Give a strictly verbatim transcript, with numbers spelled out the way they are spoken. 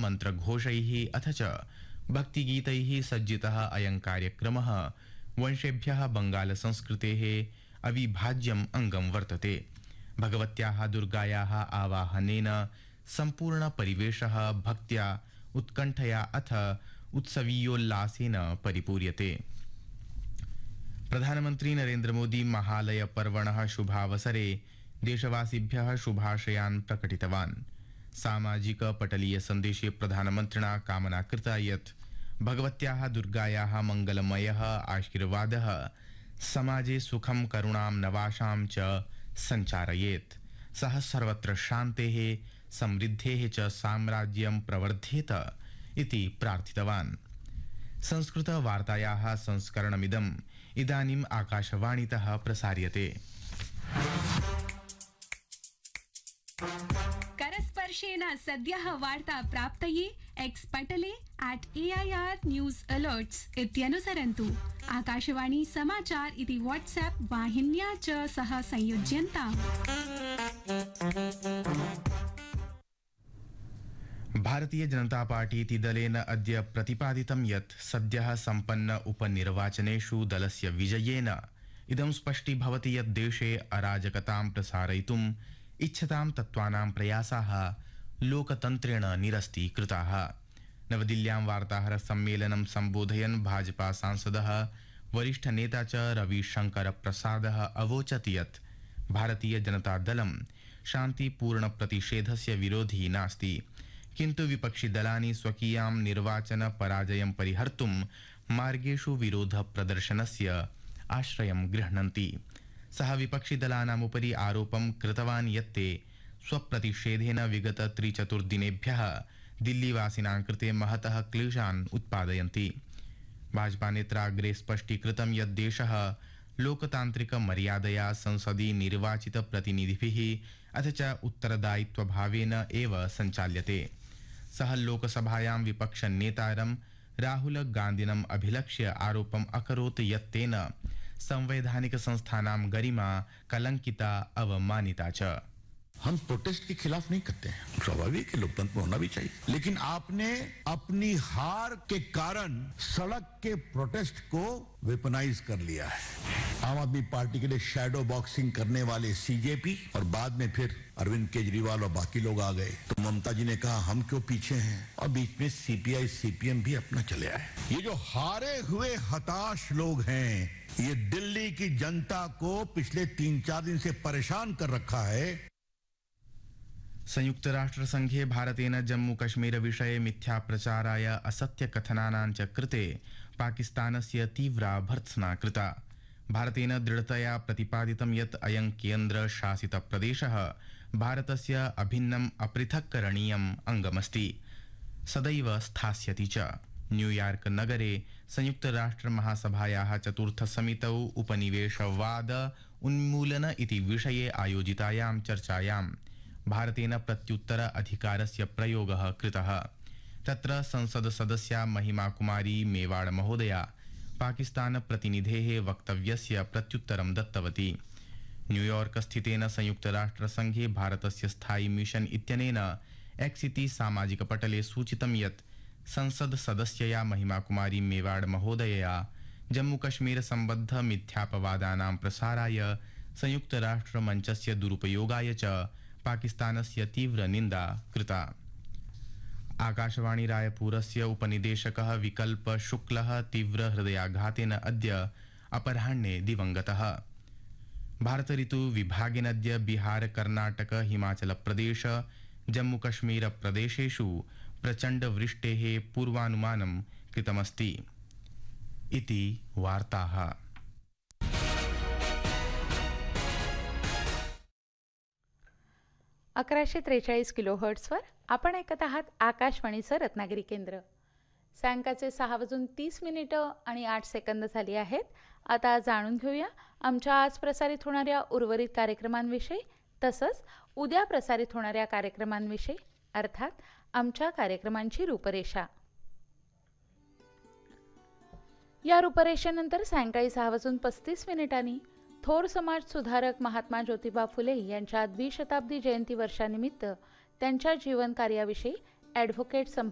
मन्त्रघोषैः अथ च भक्तिगीतैः सज्जितः अयं कार्यक्रमः वंशेभ्यः बङ्गालसंस्कृतेः अविभाज्यम् अङ्गं वर्तते। भगवत्याः दुर्गायाः आवाहनेन सम्पूर्णपरिवेशः भक्त्या उत्कण्ठया अथ उत्सवीयोल्लासेन परिपूर्यते। प्रधानमन्त्री नरेन्द्र मोदी महालय पर्वणः शुभावसरे देशवासिभ्यः शुभाशयान् प्रकटितवान्। सामाजिक पटलीय सन्देशे प्रधानमन्त्रिणा कामना कृता यत् भगवत्याः दुर्गायाः मङ्गलमयः आशीर्वादः समाजे सुखं करुणां नवाशां च सञ्चारयेत्। सः सर्वत्र शान्तेः समृद्धेः च साम्राज्यं प्रवर्धेत इति प्रार्थितवान्। संस्कृतवार्तायाः संस्करणमिदम् इदानीम् आकाशवाणीतः प्रसार्यते। करस्पर्शेन सद्यः वार्ता प्राप्तये X Patle at A I are news अलर्ट्स् इत्यनुसरन्तु। Akashvani समाचार इति वाट्सएप वाहिन्या च सह संयुज्यन्ताम्। भारतीय जनता पार्टी इति दलेन अद्य प्रतिपादितं यत् सद्यः सम्पन्न उपनिर्वाचनेषु दलस्य विजयेन इदं स्पष्टीभवति यत् देशे अराजकतां प्रसारयितुम् इच्छतां तत्त्वानां प्रयासाः लोकतन्त्रेण निरस्तीकृताः। नवदिल्ल्यां वार्ताहर सम्मेलनं सम्बोधयन् भाजपा सांसदः वरिष्ठनेता च रविशंकर प्रसादः अवोचत् यत् भारतीय जनता दलं शान्तिपूर्णप्रतिषेधस्य विरोधी नास्ति, किन्तु विपक्षिदलानि स्वकीयां निर्वाचन पराजयं परिहर्तुं मार्गेषु विरोधप्रदर्शनस्य आश्रयं गृह्णन्ति। सः विपक्षिदलानाम् उपरि आरोपं कृतवान् यत् ते स्वप्रतिषेधेन विगत त्रिचतुर्दिनेभ्यः दिल्लीवासिनां कृते महतः क्लेशान् उत्पादयन्ति। भाजपा नेत्रा अग्रे स्पष्टीकृतं यत् देशः लोकतान्त्रिकमर्यादया संसदि निर्वाचितप्रतिनिधिभिः अथ च उत्तरदायित्वभावेन एव सञ्चाल्यते। सः लोकसभायां विपक्षनेतारं राहुल गान्धिनम् अभिलक्ष्य आरोपम् अकरोत् यत् तेन संवैधानिक संस्थानां गरिमा कलंकिता अवमानिता च। हम प्रोटेस्ट के खिलाफ नहीं करते हैं, स्वाभाविक है, लोकतंत्र में होना भी चाहिए, लेकिन आपने अपनी हार के कारण सड़क के प्रोटेस्ट को वेपनाइज कर लिया है। आम आदमी पार्टी के लिए शैडो बॉक्सिंग करने वाले सीजेपी और बाद में फिर अरविंद केजरीवाल और बाकी लोग आ गए तो ममता जी ने कहा हम क्यों पीछे हैं, और बीच में सीपीआई सीपीएम भी अपना चले आए। ये जो हारे हुए हताश लोग हैं, ये दिल्ली की जनता को पिछले तीन चार दिन से परेशान कर रखा है। संयुक्त राष्ट्र संघे भारतेन जम्मू कश्मीर विषये मिथ्या प्रचाराय असत्य कथनानां च कृते पाकिस्तानस्य तीव्रा भर्त्सना कृता। भारतेन दृढतया प्रतिपादितं यत् अयं केन्द्र शासित प्रदेशः भारतस्य अभिन्नम् अपृथक्करणीयम् अङ्गमस्ति, सदैव स्थास्यति च। न्यूयॉर्क नगरे संयुक्त राष्ट्र महासभायाः चतुर्थ समितौ उपनिवेशवाद उन्मूलन इति विषये आयोजितायां चर्चायां भारतेन प्रत्युत्तर अधिकारस्य प्रयोगः कृतः। तत्र संसद सदस्या महिमा कुमारी मेवाड़ महोदया पाकिस्तान प्रतिनिधेः वक्तव्यस्य प्रत्युत्तरं दत्तवती। न्यूयॉर्क स्थितेन संयुक्त राष्ट्र संघे भारतस्य स्थायी मिशन इत्यनेन एक्स इति सामाजिक पटले सूचितं यत् संसद सदस्यया महिमा कुमारी मेवाड़ महोदयया जम्मू कश्मीर संबद्ध मिथ्यापवादानां प्रसाराय संयुक्त राष्ट्र मंचस्य दुरुपयोगाय च पाकिस्तानस्य तीव्र निंदा कृता। आकाशवाणी रायपुरस्य उपनिदेशकः विकल्प शुक्लः तीव्र हृदयाघातेन अद्य अपराह्णे दिवंगतः। भारत ऋतु विभागेन अद्य बिहार कर्नाटक हिमाचल प्रदेश जम्मू कश्मीर प्रदेशेषु प्रचंड वृष्टेः पूर्वानुमानं कृतमस्ति इति वार्ताः। अकराशे त्रेचाळीस किलो हर्ट्सवर आपण ऐकत आहात आकाशवाणीचं रत्नागिरी केंद्र। सायंकाळचे सहा वाजून तीस मिनिटं आणि आठ सेकंद झाली आहेत। आता जाणून घेऊया आमच्या आज प्रसारित होणाऱ्या उर्वरित कार्यक्रमांविषयी, तसंच उद्या प्रसारित होणाऱ्या कार्यक्रमांविषयी, अर्थात आमच्या कार्यक्रमांची रूपरेषा। या रूपरेषेनंतर सायंकाळी सहा वाजून पस्तीस मिनिटांनी थोर समाज सुधारक महात्मा ज्योतिबा फुले यांच्या द्विशताब्दी जयंती वर्षानिमित्त त्यांच्या जीवन कार्याविषयी ॲडव्होकेट